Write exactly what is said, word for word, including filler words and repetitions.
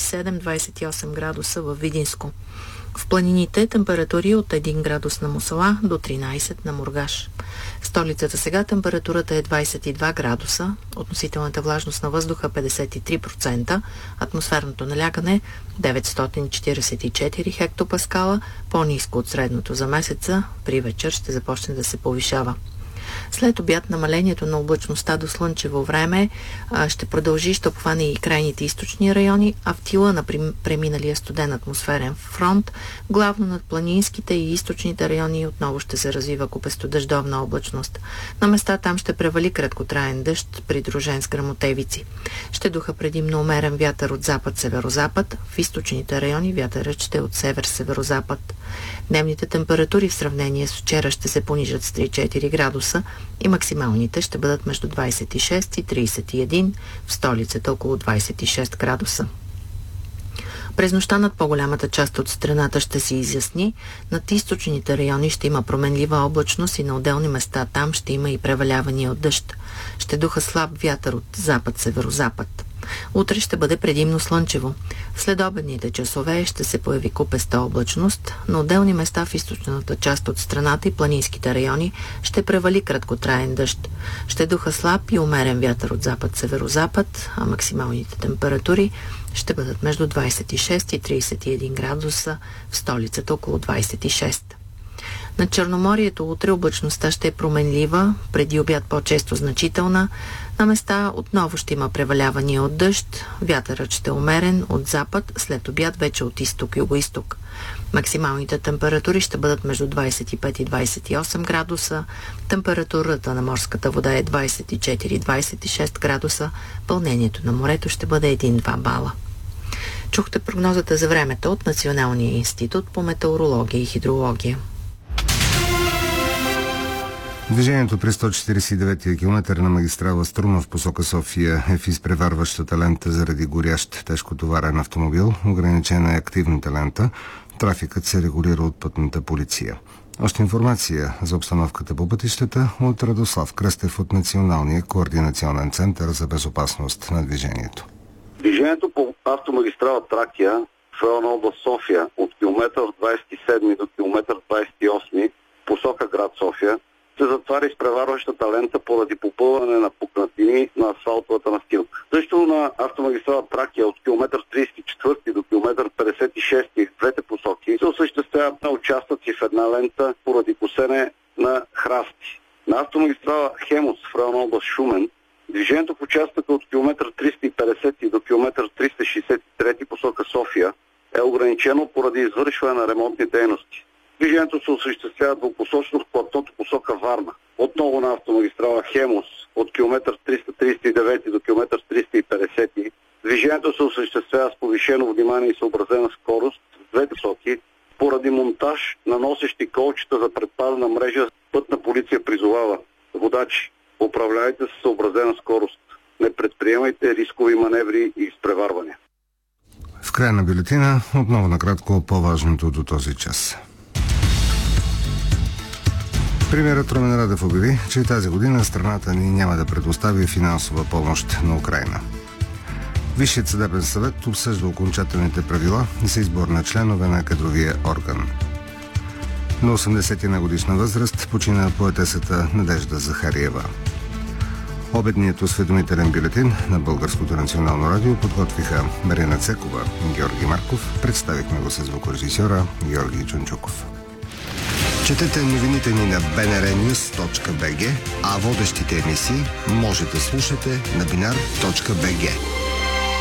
седем до двадесет и осем градуса в Видинско. В планините температури от един градус на Мусала до тринадесет на Мургаш. В столицата сега температурата е двадесет и два градуса, относителната влажност на въздуха петдесет и три процента, атмосферното налягане деветстотин четиридесет и четири хектопаскала, по-ниско от средното за месеца, при вечер ще започне да се повишава. След обяд намалението на облачността до слънчево време а, ще продължи, ще обхване и крайните източни райони, а в тила на преминалия студен атмосферен фронт, главно над планинските и източните райони отново ще се развива купесто-дъждовна облачност. На места там ще превали краткотраен дъжд, придружен с гръмотевици. Ще духа предимно умерен вятър от запад-северозапад, в източните райони вятърът ще е от север-северозапад. Дневните температури в сравнение с вчера ще се понижат с три-четири градуса и максималните ще бъдат между двадесет и шест и тридесет и един, в столицата около двадесет и шест градуса. През нощта над по-голямата част от страната ще се изясни, над източните райони ще има променлива облачност и на отделни места там ще има и превалявания от дъжд. Ще духа слаб вятър от запад-северозапад. Утре ще бъде предимно слънчево. В следобедните часове ще се появи купеста облачност, на отделни места в източната част от страната и планинските райони ще превали краткотраен дъжд. Ще духа слаб и умерен вятър от запад-северозапад, а максималните температури ще бъдат между двадесет и шест и тридесет и един градуса, в столицата около двадесет и шест. На Черноморието утре облачността ще е променлива, преди обяд по-често значителна. На места отново ще има превалявания от дъжд, вятърът ще е умерен от запад, след обяд вече от изток и югоизток. Максималните температури ще бъдат между двадесет и пет и двадесет и осем градуса, температурата на морската вода е двадесет и четири до двадесет и шест градуса, вълнението на морето ще бъде един-два бала. Чухте прогнозата за времето от Националния институт по метеорология и хидрология. Движението при сто четиридесет и деветия километър на магистрала Струма в посока София е в изпреварващата лента заради горящ тежкотоварен автомобил. Ограничена е активната лента. Трафикът се регулира от пътната полиция. Още информация за обстановката по пътищата от Радослав Кръстев от Националния координационен център за безопасност на движението. Движението по автомагистрала Тракия в района област София от километър двадесет и седми до километър двадесет и осми посока град София се затваря изпреварващата лента поради попълване на пукнатини на асфалтовата настилка. Също на автомагистрала Тракия от километър тридесет и четвърти до километър петдесет и шести в двете посоки се осъществяват на участъци в една лента поради косене на храсти. На автомагистрала Хемус в района област Шумен движението в участъка от километър триста и петдесети до километър триста шестдесет и трети посока София е ограничено поради извършване на ремонтни дейности. Движението се осъществява двупосочно в платното посока Варна. Отново на автомагистрала Хемус от километър триста тридесет и девети до километър триста и петдесети. Движението се осъществява с повишено внимание и съобразена скорост в двете посоки поради монтаж на носещи колчета за предпазна мрежа. Пътна полиция призовава: водачи, управлявайте с съобразена скорост. Не предприемайте рискови маневри и изпреварвания. В края на бюлетина отново накратко по-важното до този час. Премиерът Румен Радев обяви, че тази година страната ни няма да предостави финансова помощ на Украйна. Висшият съдебен съвет обсъжда окончателните правила за избор на членове на кадровия орган. На осемдесет и една годишна възраст почина поетесата Надежда Захариева. Обедният осведомителен бюлетин на Българското национално радио подготвиха Марина Цекова и Георги Марков. Представихме го с звукорежисьора Георги Чунчуков. Четете новините ни на би ен ар нюз точка би джи, а водещите емисии може да слушате на бинар точка би джи.